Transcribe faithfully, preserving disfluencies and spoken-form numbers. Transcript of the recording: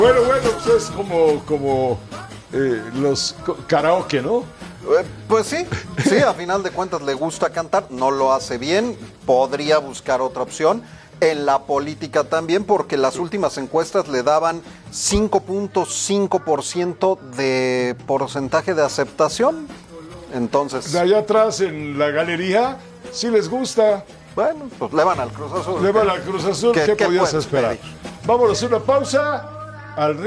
Bueno, bueno, pues es como, como eh, los karaoke, ¿no? Eh, pues sí, sí, a final de cuentas le gusta cantar, no lo hace bien, podría buscar otra opción. En la política también, porque las últimas encuestas le daban cinco punto cinco por ciento de porcentaje de aceptación. Entonces, De allá atrás en la galería, sí les gusta. bueno, pues le van al Cruz Azul. Le van al Cruz Azul, ¿qué, ¿Qué- qué podías puedes esperar? pedir? Vámonos a una pausa. Al